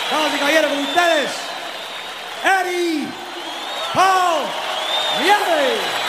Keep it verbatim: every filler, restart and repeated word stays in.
Damas y caballeros, con ustedes, Eddie Paul Viale.